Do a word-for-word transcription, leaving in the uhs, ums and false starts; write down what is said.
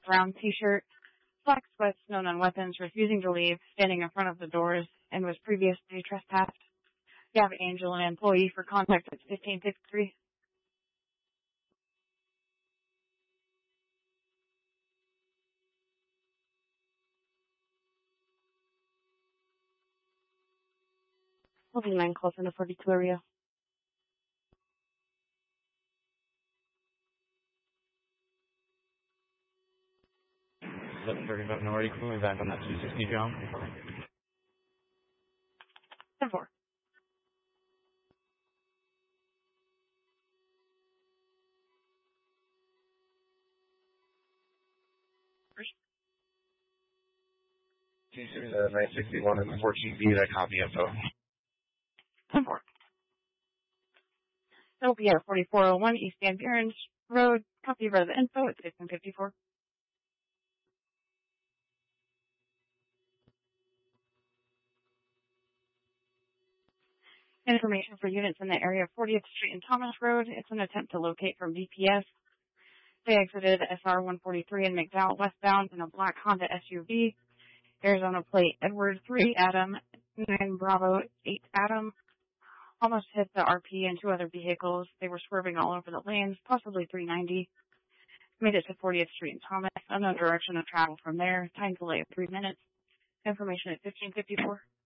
brown t-shirt, black sweats, no known weapons, refusing to leave, standing in front of the doors, and was previously trespassed. You have Angel, an employee, for contact at fifteen fifty-three. Holding nine calls in the forty-two area. eleven thirty Minority, calling back on that two sixty jump. ten four. Uh, nine sixty-one and fourteen B, that copy info. ten four. That will be at forty-four oh one East Van Buren Road. Copy of the info at fifteen fifty-four. Information for units in the area of fortieth Street and Thomas Road. It's an attempt to locate from D P S. They exited S R one forty-three in McDowell westbound in a black Honda S U V. Arizona plate Edward three Adam nine Bravo eight Adam. Almost hit the R P and two other vehicles. They were swerving all over the lanes, possibly three ninety. Made it to fortieth Street and Thomas. Unknown direction of travel from there. Time delay of three minutes. Information at fifteen fifty-four.